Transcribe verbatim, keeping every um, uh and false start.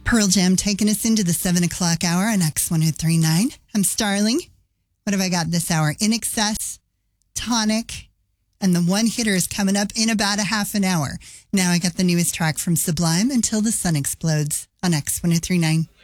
Pearl Jam taking us into the seven o'clock hour on X ten thirty-nine. I'm Starling. What have I got this hour? In Excess, Tonic, and the one hitter is coming up in about a half an hour. Now I got the newest track from Sublime, Until the Sun Explodes on X ten thirty-nine.